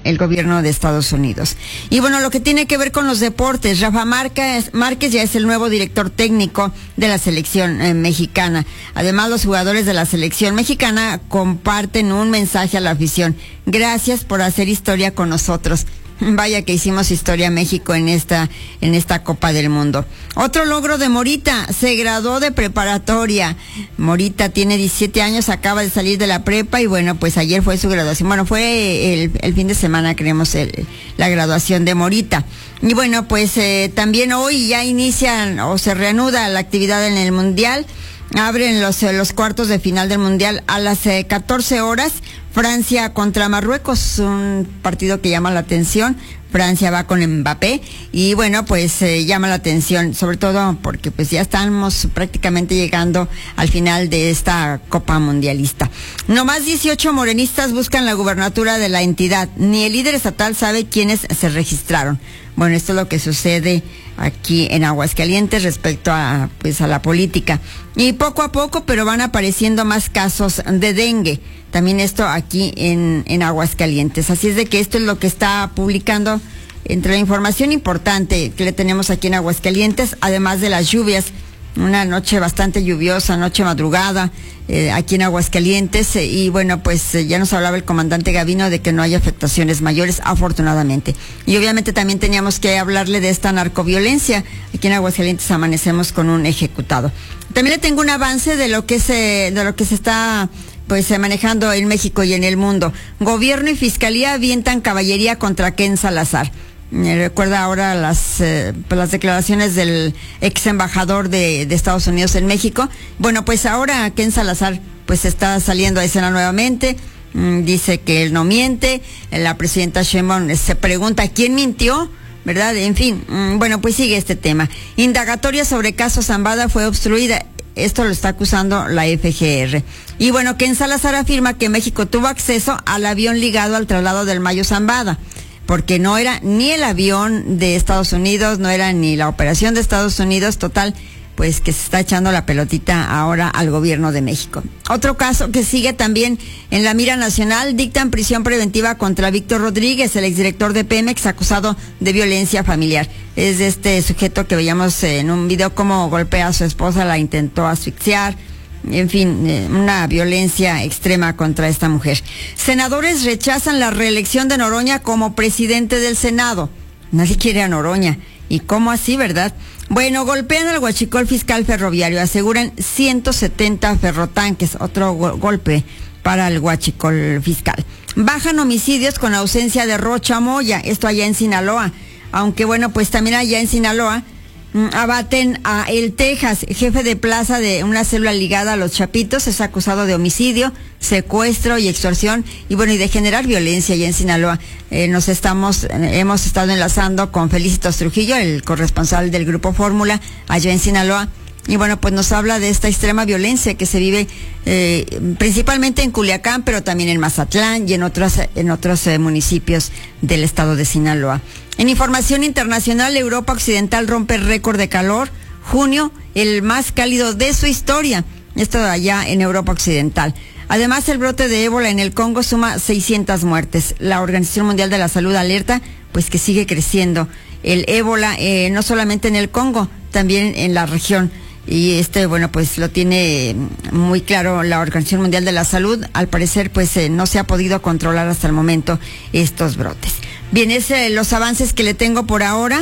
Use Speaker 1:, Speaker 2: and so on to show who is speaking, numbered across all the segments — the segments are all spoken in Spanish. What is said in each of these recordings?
Speaker 1: el gobierno de Estados Unidos. Y bueno, lo que tiene que ver con los deportes, Rafa Márquez ya es el nuevo director técnico de la selección mexicana. Además, los jugadores de la selección mexicana comparten un mensaje a la afición. Gracias por hacer historia con nosotros. Vaya que hicimos historia México en esta Copa del Mundo. Otro logro de Morita, se graduó de preparatoria. Morita tiene 17 años, acaba de salir de la prepa y bueno, pues ayer fue su graduación. Bueno, fue el fin de semana, creemos, la graduación de Morita. Y bueno, pues también hoy ya inician o se reanuda la actividad en el Mundial. Abren los cuartos de final del Mundial a las 14 horas. Francia contra Marruecos, un partido que llama la atención. Francia va con Mbappé y bueno, pues llama la atención, sobre todo porque pues ya estamos prácticamente llegando al final de esta Copa Mundialista. Nomás 18 morenistas buscan la gubernatura de la entidad. Ni el líder estatal sabe quiénes se registraron. Bueno, esto es lo que sucede aquí en Aguascalientes respecto a la política. Y poco a poco, pero van apareciendo más casos de dengue. También esto aquí en Aguascalientes. Así es de que esto es lo que está publicando entre la información importante que le tenemos aquí en Aguascalientes, además de las lluvias. Una noche bastante lluviosa, noche madrugada, aquí en Aguascalientes, y bueno, pues ya nos hablaba el comandante Gavino de que no hay afectaciones mayores, afortunadamente. Y obviamente también teníamos que hablarle de esta narcoviolencia. Aquí en Aguascalientes amanecemos con un ejecutado. También le tengo un avance de lo que se está manejando en México y en el mundo. Gobierno y Fiscalía avientan caballería contra Ken Salazar. Recuerda ahora las declaraciones del ex embajador de Estados Unidos en México. Bueno, pues ahora Ken Salazar pues está saliendo a escena nuevamente. Dice que él no miente. La presidenta Sheinbaum se pregunta quién mintió, ¿verdad? En fin, bueno, pues sigue este tema. Indagatoria sobre caso Zambada fue obstruida. Esto lo está acusando la FGR. Y bueno, Ken Salazar afirma que México tuvo acceso al avión ligado al traslado del Mayo Zambada, porque no era ni el avión de Estados Unidos, no era ni la operación de Estados Unidos. Total, pues que se está echando la pelotita ahora al gobierno de México. Otro caso que sigue también en la mira nacional, dictan prisión preventiva contra Víctor Rodríguez, el exdirector de Pemex, acusado de violencia familiar. Es de este sujeto que veíamos en un video cómo golpea a su esposa, la intentó asfixiar. En fin, una violencia extrema contra esta mujer. Senadores rechazan la reelección de Noroña como presidente del Senado. Nadie quiere a Noroña. ¿Y cómo así, verdad? Bueno, golpean al huachicol fiscal ferroviario. Aseguran 170 ferrotanques. Otro golpe para el huachicol fiscal. Bajan homicidios con ausencia de Rocha Moya. Esto allá en Sinaloa. Aunque bueno, pues también allá en Sinaloa abaten a El Texas, jefe de plaza de una célula ligada a los Chapitos. Es acusado de homicidio, secuestro y extorsión, y bueno, y de generar violencia allá en Sinaloa. Hemos estado enlazando con Felicitos Trujillo, el corresponsal del Grupo Fórmula allá en Sinaloa. Y bueno, pues nos habla de esta extrema violencia que se vive principalmente en Culiacán, pero también en Mazatlán y en otros municipios del estado de Sinaloa. En información internacional, Europa Occidental rompe récord de calor. Junio, el más cálido de su historia. Esto allá en Europa Occidental. Además, el brote de ébola en el Congo suma 600 muertes. La Organización Mundial de la Salud alerta pues que sigue creciendo el ébola, no solamente en el Congo, también en la región. Y bueno, pues lo tiene muy claro la Organización Mundial de la Salud. Al parecer, pues no se ha podido controlar hasta el momento estos brotes. Bien, los avances que le tengo por ahora.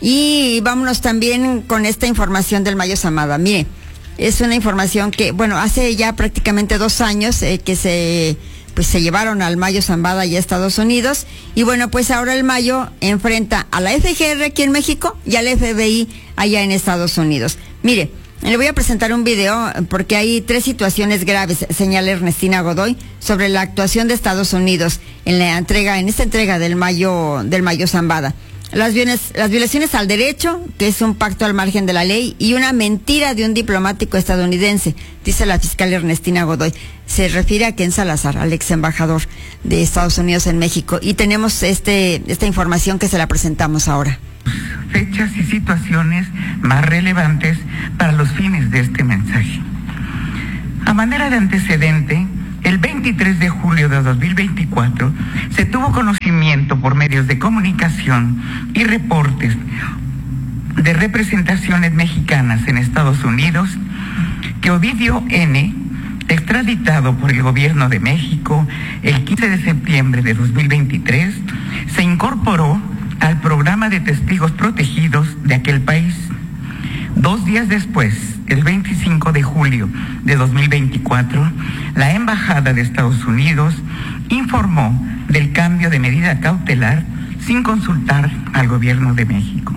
Speaker 1: Y vámonos también con esta información del Mayo Zambada. Mire, es una información que, bueno, hace ya prácticamente 2 años que se llevaron al Mayo Zambada allá a Estados Unidos. Y bueno, pues ahora el Mayo enfrenta a la FGR aquí en México y al FBI allá en Estados Unidos. Mire, le voy a presentar un video porque hay 3 situaciones graves, señala Ernestina Godoy, sobre la actuación de Estados Unidos en esta entrega del Mayo Zambada. Las violaciones al derecho, que es un pacto al margen de la ley, y una mentira de un diplomático estadounidense, dice la fiscal Ernestina Godoy. Se refiere a Ken Salazar, al ex embajador de Estados Unidos en México. Y tenemos esta información que se la presentamos ahora.
Speaker 2: Fechas y situaciones más relevantes para los fines de este mensaje. A manera de antecedente, El 23 de julio de 2024 se tuvo conocimiento por medios de comunicación y reportes de representaciones mexicanas en Estados Unidos que Ovidio N., extraditado por el gobierno de México el 15 de septiembre de 2023, se incorporó al programa de testigos protegidos de aquel país. 2 días después, el 25 de julio de 2024, la Embajada de Estados Unidos informó del cambio de medida cautelar sin consultar al gobierno de México.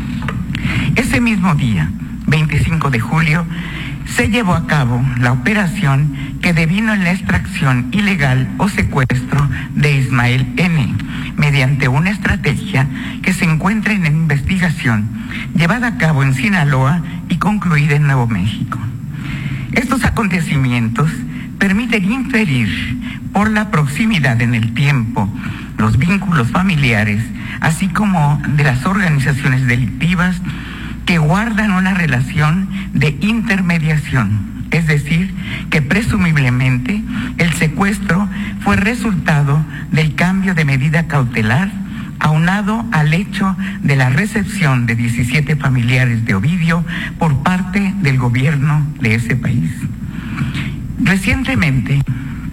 Speaker 2: Ese mismo día, 25 de julio, se llevó a cabo la operación que devino en la extracción ilegal o secuestro de Ismael N., mediante una estrategia que se encuentra en investigación, llevada a cabo en Sinaloa y concluida en Nuevo México. Estos acontecimientos permiten inferir, por la proximidad en el tiempo, los vínculos familiares, así como de las organizaciones delictivas, que guardan una relación de intermediación, es decir, que presumiblemente el secuestro fue resultado del cambio de medida cautelar, aunado al hecho de la recepción de 17 familiares de Ovidio por parte del gobierno de ese país. Recientemente,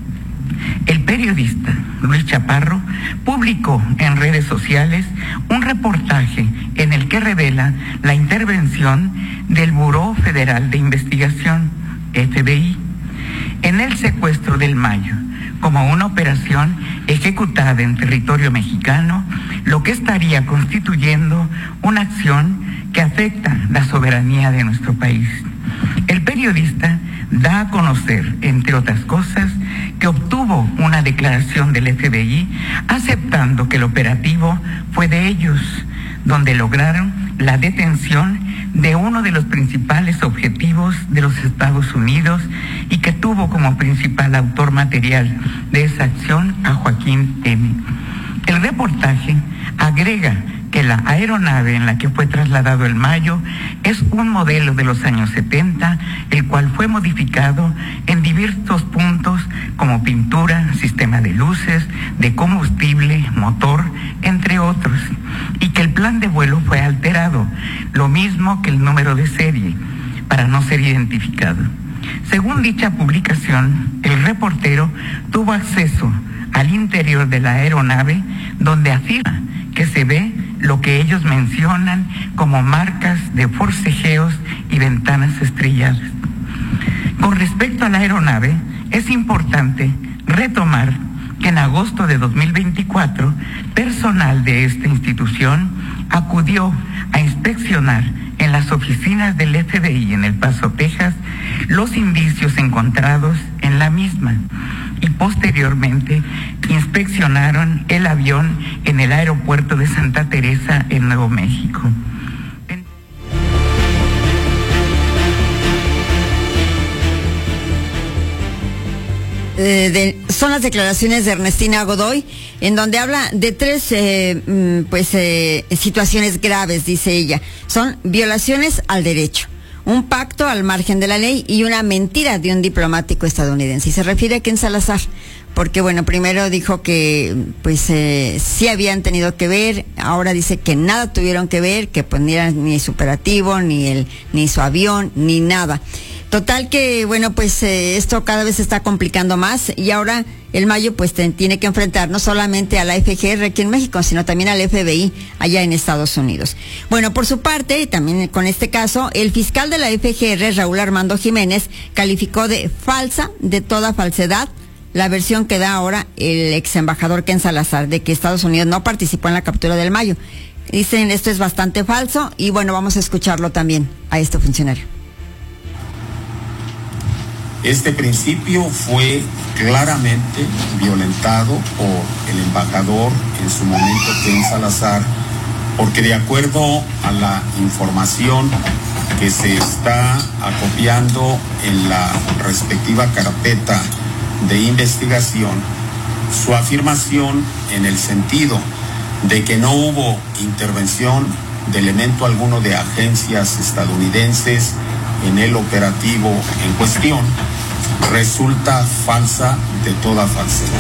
Speaker 2: el periodista Luis Chaparro publicó en redes sociales un reportaje en el que revela la intervención del Buró Federal de Investigación, FBI, en el secuestro del Mayo, como una operación ejecutada en territorio mexicano, lo que estaría constituyendo una acción que afecta la soberanía de nuestro país. El periodista da a conocer, entre otras cosas, que obtuvo una declaración del FBI aceptando que el operativo fue de ellos, donde lograron la detención de uno de los principales objetivos de los Estados Unidos y que tuvo como principal autor material de esa acción a Joaquín M. El reportaje agrega que la aeronave en la que fue trasladado el Mayo es un modelo de los años 70, el cual fue modificado en diversos puntos como pintura, sistema de luces, de combustible, motor, entre otros, y que el plan de vuelo fue alterado, lo mismo que el número de serie, para no ser identificado. Según dicha publicación, el reportero tuvo acceso al interior de la aeronave, donde afirma que se ve lo que ellos mencionan como marcas de forcejeos y ventanas estrelladas. Con respecto a la aeronave, es importante retomar que en agosto de 2024, personal de esta institución acudió a inspeccionar en las oficinas del FBI en El Paso, Texas, los indicios encontrados en la misma, y posteriormente inspeccionaron el avión en el aeropuerto de Santa Teresa en Nuevo México.
Speaker 1: Son las declaraciones de Ernestina Godoy, en donde habla de 3 situaciones graves, dice ella. Son violaciones al derecho, un pacto al margen de la ley y una mentira de un diplomático estadounidense. Y se refiere a Ken Salazar, porque bueno, primero dijo que sí habían tenido que ver, ahora dice que nada tuvieron que ver, que pues ni era ni su operativo, ni su avión, ni nada. Total que, bueno, esto cada vez se está complicando más y ahora el Mayo tiene que enfrentar no solamente a la FGR aquí en México, sino también al FBI allá en Estados Unidos. Bueno, por su parte, también con este caso, el fiscal de la FGR, Raúl Armando Jiménez, calificó de falsa, de toda falsedad, la versión que da ahora el ex embajador Ken Salazar de que Estados Unidos no participó en la captura del Mayo. Dicen, esto es bastante falso y bueno, vamos a escucharlo también a este funcionario.
Speaker 3: Este principio fue claramente violentado por el embajador en su momento, Ken Salazar, porque de acuerdo a la información que se está acopiando en la respectiva carpeta de investigación, su afirmación en el sentido de que no hubo intervención de elemento alguno de agencias estadounidenses en el operativo en cuestión, resulta falsa de toda falsedad.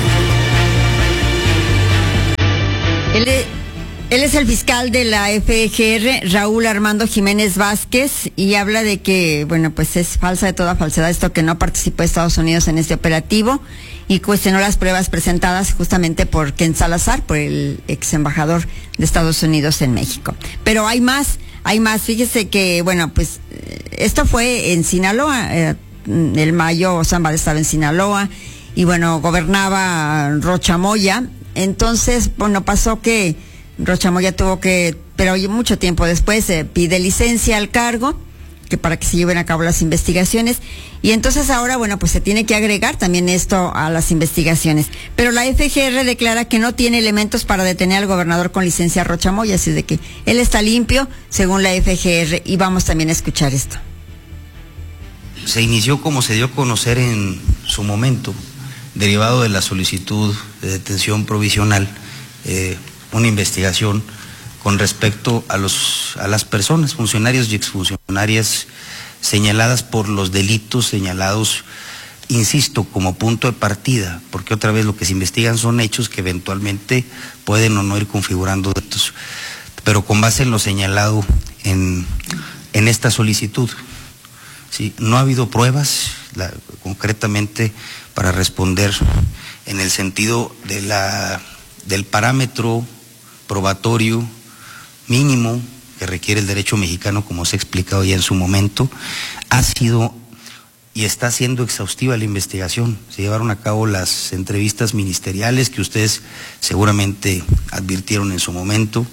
Speaker 1: Él es el fiscal de la FGR, Raúl Armando Jiménez Vázquez, y habla de que, bueno, pues es falsa de toda falsedad esto que no participó Estados Unidos en este operativo, y cuestionó las pruebas presentadas justamente por Ken Salazar, por el ex embajador de Estados Unidos en México. Pero hay más. Fíjese que, bueno, pues esto fue en Sinaloa, el Mayo Zambada estaba en Sinaloa, y bueno, gobernaba Rocha Moya. Entonces, bueno, pasó que Rocha Moya tuvo que, pero mucho tiempo después, pide licencia al cargo, que para que se lleven a cabo las investigaciones, y entonces ahora, bueno, pues se tiene que agregar también esto a las investigaciones. Pero la FGR declara que no tiene elementos para detener al gobernador con licencia Rocha Moya, así de que él está limpio, según la FGR, y vamos también a escuchar esto.
Speaker 4: Se inició, como se dio a conocer en su momento, derivado de la solicitud de detención provisional, una investigación con respecto a las personas, funcionarios y exfuncionarias señaladas por los delitos señalados, insisto, como punto de partida, porque otra vez lo que se investigan son hechos que eventualmente pueden o no ir configurando datos, pero con base en lo señalado en esta solicitud. ¿Sí? No ha habido pruebas, concretamente, para responder en el sentido del parámetro probatorio mínimo que requiere el derecho mexicano, como se ha explicado ya en su momento. Ha sido y está siendo exhaustiva la investigación. Se llevaron a cabo las entrevistas ministeriales que ustedes seguramente advirtieron en su momento.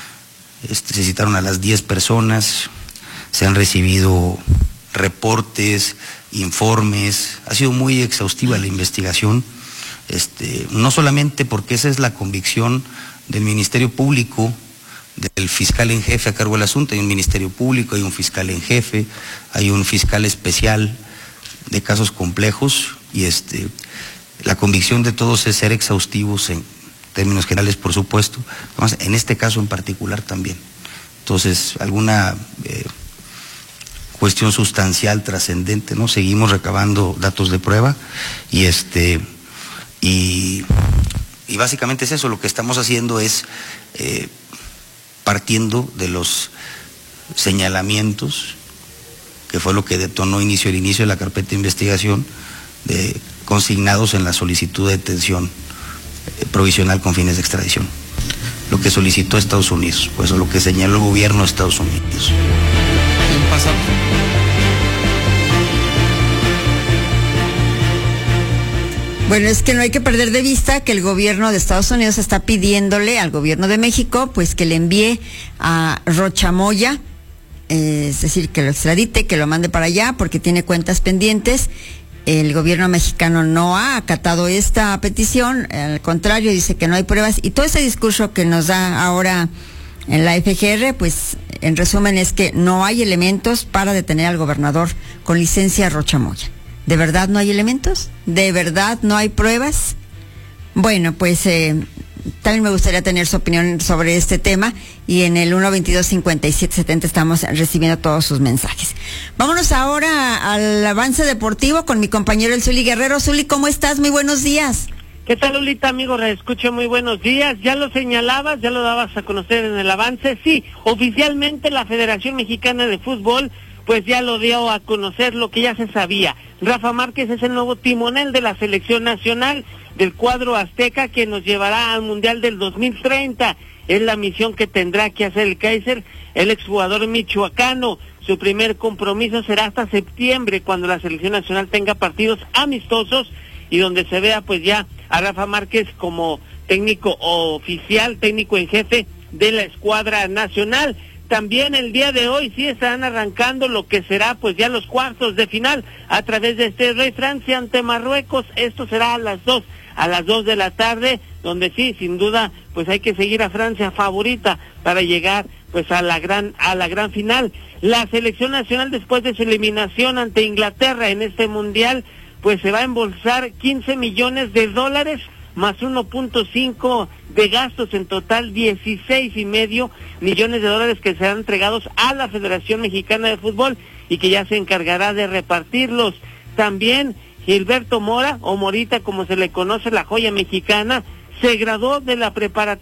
Speaker 4: Se citaron a las 10 personas, se han recibido reportes, informes. Ha sido muy exhaustiva la investigación, no solamente porque esa es la convicción del Ministerio Público, del fiscal en jefe a cargo del asunto. Hay un Ministerio Público, hay un fiscal en jefe, hay un fiscal especial de casos complejos, y la convicción de todos es ser exhaustivos en términos generales, por supuesto, además, en este caso en particular también. Entonces, alguna cuestión sustancial, trascendente, ¿no? Seguimos recabando datos de prueba, y básicamente es eso. Lo que estamos haciendo es partiendo de los señalamientos, que fue lo que detonó el inicio de la carpeta de investigación, consignados en la solicitud de detención provisional con fines de extradición. Lo que solicitó Estados Unidos, pues, o lo que señaló el gobierno de Estados Unidos.
Speaker 1: Bueno, es que no hay que perder de vista que el gobierno de Estados Unidos está pidiéndole al gobierno de México, pues, que le envíe a Rocha Moya, es decir, que lo extradite, que lo mande para allá, porque tiene cuentas pendientes. El gobierno mexicano no ha acatado esta petición, al contrario, dice que no hay pruebas, y todo ese discurso que nos da ahora en la FGR, pues, en resumen, es que no hay elementos para detener al gobernador con licencia Rocha Moya. ¿De verdad no hay elementos? ¿De verdad no hay pruebas? Bueno, pues también me gustaría tener su opinión sobre este tema, y en el 122-5770 estamos recibiendo todos sus mensajes. Vámonos ahora al avance deportivo con mi compañero el Zuli Guerrero. Zuli, ¿cómo estás? Muy buenos días.
Speaker 5: ¿Qué tal, Lolita, amigo? Reescucho, muy buenos días. Ya lo señalabas, ya lo dabas a conocer en el avance. Sí, oficialmente la Federación Mexicana de Fútbol pues ya lo dio a conocer, lo que ya se sabía. Rafa Márquez es el nuevo timonel de la selección nacional del cuadro azteca, que nos llevará al Mundial del 2030. Es la misión que tendrá que hacer el Kaiser, el exjugador michoacano. Su primer compromiso será hasta septiembre, cuando la selección nacional tenga partidos amistosos y donde se vea pues ya a Rafa Márquez como técnico oficial, técnico en jefe de la escuadra nacional. También el día de hoy sí estarán arrancando lo que será pues ya los cuartos de final a través de Rey Francia ante Marruecos. Esto será a las 2 de la tarde, donde sí, sin duda, pues hay que seguir a Francia favorita para llegar pues a la gran final. La selección nacional, después de su eliminación ante Inglaterra en este mundial, pues se va a embolsar $15 millones más 1.5 de gastos, en total $16.5 millones que serán entregados a la Federación Mexicana de Fútbol y que ya se encargará de repartirlos. También Gilberto Mora, o Morita como se le conoce, la joya mexicana, se graduó de la preparatoria